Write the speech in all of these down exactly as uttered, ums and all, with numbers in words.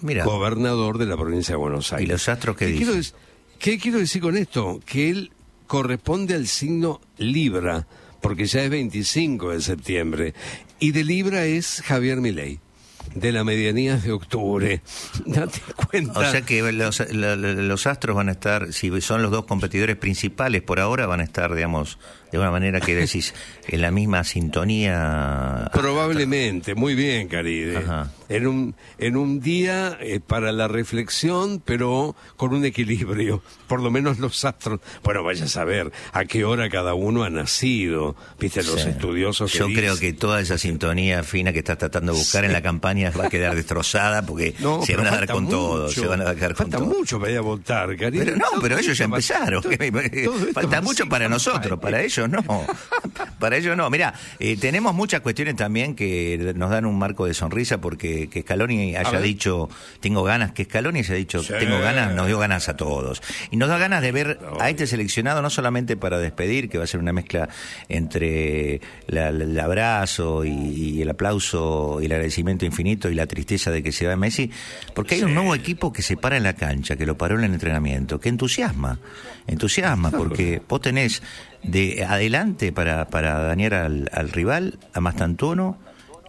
Mira. Gobernador de la provincia de Buenos Aires. ¿Y los astros qué, ¿Qué dicen? Quiero dec- ¿Qué quiero decir con esto? Que él corresponde al signo Libra, porque ya es veinticinco de septiembre, y de Libra es Javier Milei, de la medianía de octubre. Date cuenta. O sea que los, la, la, los astros van a estar, si son los dos competidores principales por ahora, van a estar, digamos, de una manera que decís, en la misma sintonía. Probablemente, muy bien, Caride. Ajá. En un, en un día eh, para la reflexión, pero con un equilibrio. Por lo menos los astros. Bueno, vaya a saber a qué hora cada uno ha nacido. Viste, los Sí. estudiosos que Yo dicen. creo que toda esa sintonía fina que estás tratando de buscar Sí. en la campaña va a quedar destrozada porque No, se pero van a dar falta con todo, mucho. se van a dar con Falta todo. mucho para ir a votar, Caride. Pero no, pero ellos ya empezaron. Todo- todo esto Falta va mucho así, para compadre. nosotros, para ellos no. Para ellos no. Mirá, eh, tenemos muchas cuestiones también que nos dan un marco de sonrisa porque que Scaloni haya ver. dicho, tengo ganas, que Scaloni haya dicho, Sí. tengo ganas, nos dio ganas a todos. Y nos da ganas de ver a este seleccionado no solamente para despedir, que va a ser una mezcla entre la- la- el abrazo y, y el aplauso y el agradecimiento infinito y la tristeza de que se va Messi, porque hay un nuevo equipo que se para en la cancha, que lo paró en el entrenamiento, que entusiasma, entusiasma, porque vos tenés de adelante para, para dañar al, al rival, a Mastantuono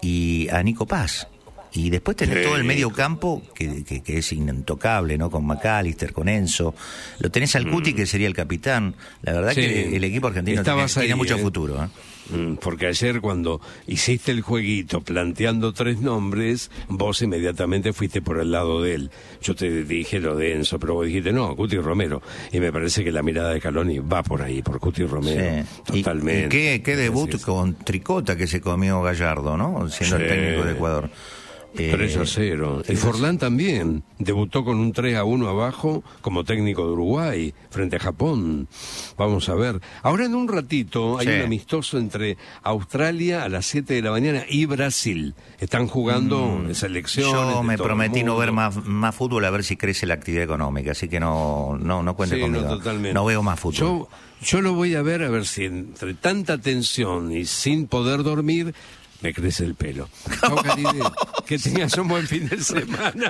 y a Nico Paz. Y después tenés Sí. todo el medio campo que, que, que es intocable, ¿no? Con McAllister, con Enzo. Lo tenés al Cuti, que sería el capitán. La verdad Sí. que el equipo argentino tiene, Estabas tiene ahí, mucho ¿eh? futuro, ¿eh? Mm, Porque ayer cuando hiciste el jueguito planteando tres nombres, vos inmediatamente fuiste por el lado de él. Yo te dije lo de Enzo, pero vos dijiste, no, Cuti Romero. Y me parece que la mirada de Scaloni va por ahí, por Cuti Romero. Sí. Totalmente. Y, y qué, qué debut Así es. con Tricota que se comió Gallardo, ¿no? Siendo Sí. el técnico de Ecuador. Eh, tres a cero. Y Forlán también debutó con un tres a uno abajo como técnico de Uruguay frente a Japón. Vamos a ver. Ahora en un ratito hay Sí. un amistoso entre Australia a las siete de la mañana y Brasil. Están jugando en selecciones. Yo de me todo el prometí no mundo. ver más, más fútbol a ver si crece la actividad económica, así que no no no cuente Sí, conmigo. no, totalmente. No veo más fútbol. Yo, yo lo voy a ver a ver si entre tanta tensión y sin poder dormir me crece el pelo. Chao, Caride. Que tengas un buen fin de semana.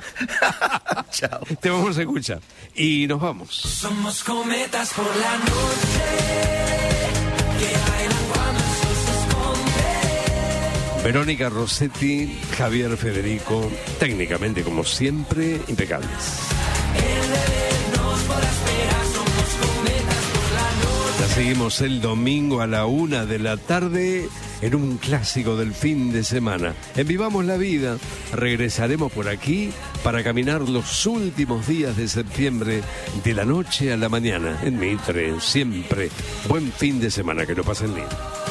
Chao. Te vamos a escuchar. Y nos vamos. Somos cometas por la noche que bailan cuando el sol se esconde. Verónica Rossetti, Javier Federico, técnicamente como siempre, impecables. El deber nos podrá esperar. Somos cometas por la noche. La seguimos el domingo a la una de la tarde en un clásico del fin de semana. En Vivamos la Vida regresaremos por aquí para caminar los últimos días de septiembre de la noche a la mañana en Mitre. Siempre buen fin de semana, que lo pasen lindo.